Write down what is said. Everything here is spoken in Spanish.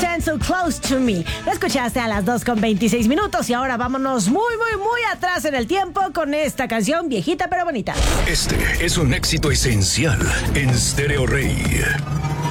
Stand So Close to Me. Lo escuchaste a las 2:26 y ahora vámonos muy atrás en el tiempo con esta canción viejita pero bonita. Este es un éxito esencial en Stereo Rey.